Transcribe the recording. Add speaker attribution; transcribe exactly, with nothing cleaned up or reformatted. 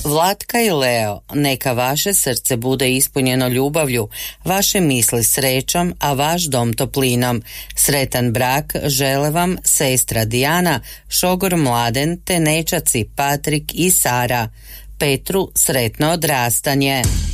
Speaker 1: Vlatka i Leo, neka vaše srce bude ispunjeno ljubavlju, vaše misli srećom, a vaš dom toplinom. Sretan brak žele vam sestra Dijana, šogor Mladen te nećaci Patrik i Sara. Petru sretno odrastanje.